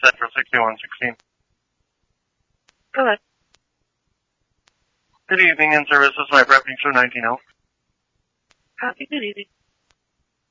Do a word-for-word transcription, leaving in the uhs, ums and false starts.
Central sixty-one sixteen. Go ahead. Good evening, in service. This is my prep two nineteen oh. Copy. Good evening.